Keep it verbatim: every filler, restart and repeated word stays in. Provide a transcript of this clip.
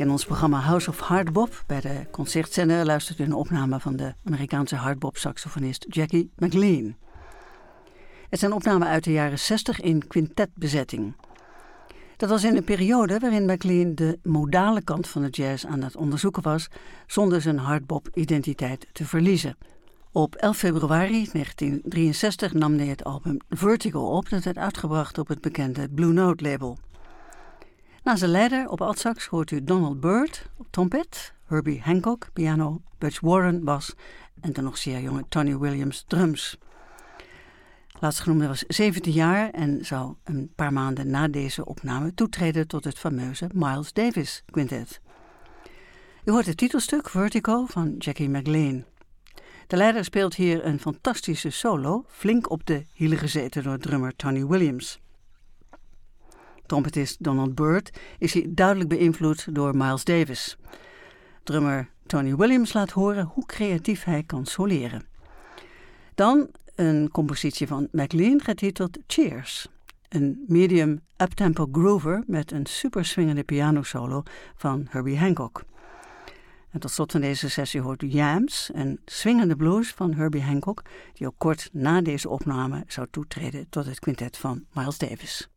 In ons programma House of Hardbop bij de Concertzender luistert u een opname van de Amerikaanse hardbop-saxofonist Jackie McLean. Het zijn opnamen uit de jaren zestig in quintetbezetting. Dat was in een periode waarin McLean de modale kant van de jazz aan het onderzoeken was, zonder zijn hardbop-identiteit te verliezen. Op elf februari negentien drieënzestig nam hij het album Vertigo op, dat werd uitgebracht op het bekende Blue Note label. Na zijn leider op altsax hoort u Donald Byrd op trompet, Herbie Hancock piano, Butch Warren bas en de nog zeer jonge Tony Williams drums. Laatstgenoemde was zeventien jaar en zou een paar maanden na deze opname toetreden tot het fameuze Miles Davis Quintet. U hoort het titelstuk Vertigo van Jackie McLean. De leider speelt hier een fantastische solo, flink op de hielen gezeten door drummer Tony Williams. Trompetist Donald Byrd is hier duidelijk beïnvloed door Miles Davis. Drummer Tony Williams laat horen hoe creatief hij kan soleren. Dan een compositie van McLean getiteld Cheers. Een medium uptempo groover met een super swingende pianosolo van Herbie Hancock. En tot slot van deze sessie hoort u Yams, een swingende blues van Herbie Hancock, die ook kort na deze opname zou toetreden tot het quintet van Miles Davis.